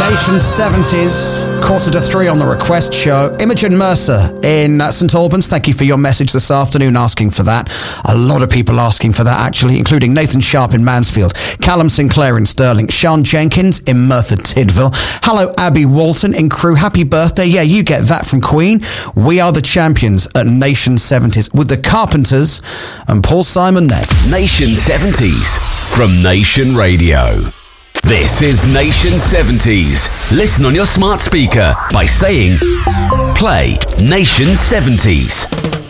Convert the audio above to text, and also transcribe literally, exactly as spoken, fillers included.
Nation seventies, quarter to three on the request show. Imogen Mercer in uh, St Albans, thank you for your message this afternoon asking for that. A lot of people asking for that, actually, including Nathan Sharp in Mansfield, Callum Sinclair in Stirling, Sean Jenkins in Merthyr Tydfil. Hello, Abby Walton in Crewe. Happy birthday. Yeah, you get that from Queen. We are the champions at Nation seventies with the Carpenters and Paul Simon next. Nation seventies from Nation Radio. This is Nation seventies. Listen on your smart speaker by saying, play Nation seventies.